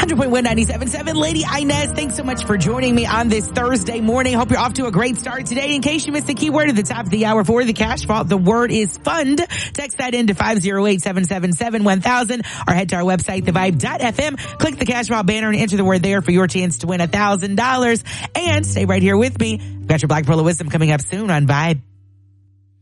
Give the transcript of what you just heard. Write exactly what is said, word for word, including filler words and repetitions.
hundred point one, ninety-seven point seven. Lady Inez, thanks so much for joining me on this Thursday morning. Hope you're off to a great start today. In case you missed the keyword at the top of the hour for the Cash Vault, the word is fund. Text that into five oh eight, seven seven seven, one thousand or head to our website, the vibe dot f m. Click the Cash Vault banner and enter the word there for your chance to win one thousand dollars. And stay right here with me. We've got your Black Pearl of Wisdom coming up soon on Vibe.